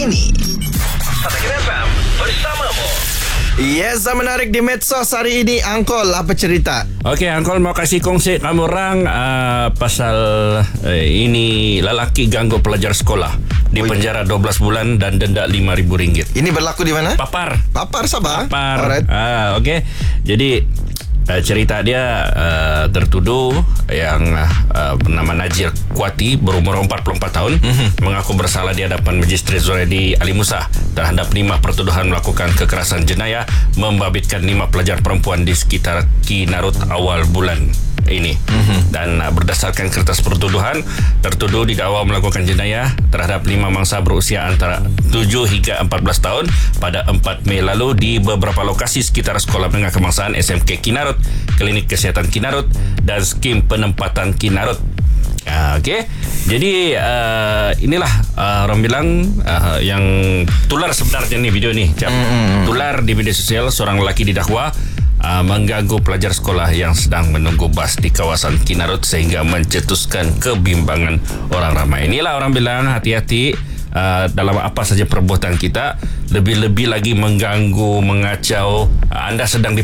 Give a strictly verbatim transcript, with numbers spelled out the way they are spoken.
ini. Patakan F M bersamamu. Yes, menarik di medsos hari ini. Angkol, apa cerita? Okey, Angkol mau kasih kongsi kamu orang uh, pasal uh, ini lelaki ganggu pelajar sekolah di Ui. penjara dua belas bulan dan denda lima ribu ringgit. Ini berlaku di mana? Papar. Papar, Sabah. Papar. Alright. Ah, okey. Jadi Uh, cerita dia uh, tertuduh yang uh, bernama Najir Kuati berumur empat puluh empat tahun mm-hmm. mengaku bersalah di hadapan Magistrate Zuraidi Ali Musa terhadap lima pertuduhan melakukan kekerasan jenayah membabitkan lima pelajar perempuan di sekitar Kinarut awal bulan ini. Mm-hmm. Dan uh, berdasarkan kertas pertuduhan, tertuduh didakwa melakukan jenayah terhadap lima mangsa berusia antara tujuh hingga empat belas tahun pada empat Mei lalu di beberapa lokasi sekitar Sekolah Menengah Kebangsaan S M K Kinarut, Klinik Kesihatan Kinarut dan Skim Penempatan Kinarut. Uh, Okey, jadi uh, inilah uh, orang bilang uh, yang tular sebenarnya ni video ni. Mm-hmm. Tular di media sosial, seorang lelaki didakwa uh, mengganggu pelajar sekolah yang sedang menunggu bas di kawasan Kinarut sehingga mencetuskan kebimbangan orang ramai. Inilah orang bilang hati-hati uh, dalam apa saja perbuatan kita, lebih-lebih lagi mengganggu, mengacau. Uh, anda sedang